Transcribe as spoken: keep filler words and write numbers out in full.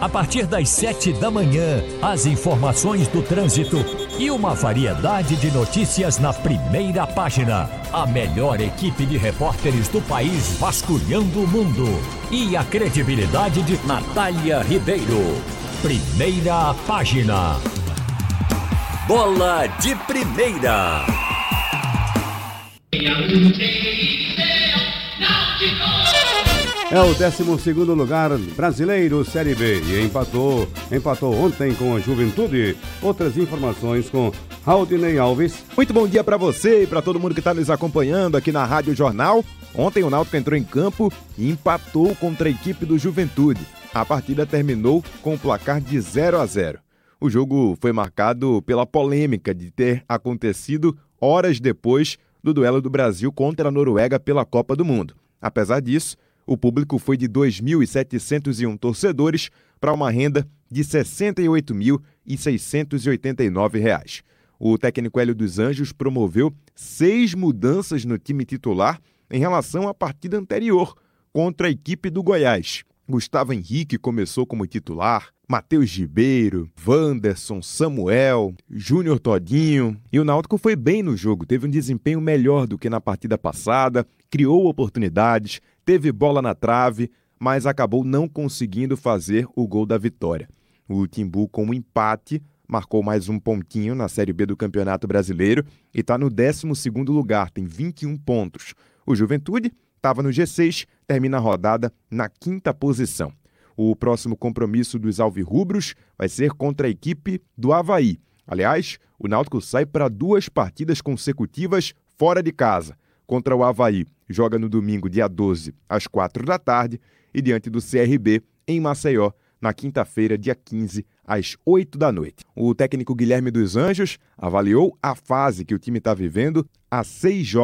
A partir das sete da manhã, as informações do trânsito e uma variedade de notícias na primeira página. A melhor equipe de repórteres do país vasculhando o mundo. E a credibilidade de Natália Ribeiro. Primeira página. Bola de Primeira. É o décimo segundo lugar brasileiro Série B e empatou, empatou ontem com a Juventude. Outras informações com Raudinei Alves. Muito bom dia para você e para todo mundo que está nos acompanhando aqui na Rádio Jornal. Ontem o Náutico entrou em campo e empatou contra a equipe do Juventude. A partida terminou com o placar de zero a zero. O jogo foi marcado pela polêmica de ter acontecido horas depois do duelo do Brasil contra a Noruega pela Copa do Mundo. Apesar disso, o público foi de dois mil setecentos e um torcedores para uma renda de sessenta e oito mil seiscentos e oitenta e nove reais. O técnico Hélio dos Anjos promoveu seis mudanças no time titular em relação à partida anterior contra a equipe do Goiás. Gustavo Henrique começou como titular, Matheus Ribeiro, Wanderson, Samuel, Júnior Todinho. E o Náutico foi bem no jogo, teve um desempenho melhor do que na partida passada, criou oportunidades, teve bola na trave, mas acabou não conseguindo fazer o gol da vitória. O Timbu, com um empate, marcou mais um pontinho na Série B do Campeonato Brasileiro e está no décimo segundo lugar, tem vinte e um pontos. O Juventude estava no G seis, termina a rodada na quinta posição. O próximo compromisso dos alvirrubros vai ser contra a equipe do Avaí. Aliás, o Náutico sai para duas partidas consecutivas fora de casa. Contra o Avaí, joga no domingo, dia doze, às quatro da tarde, e diante do C R B, em Maceió, na quinta-feira, dia quinze, às oito da noite. O técnico Guilherme dos Anjos avaliou a fase que o time está vivendo há seis jogos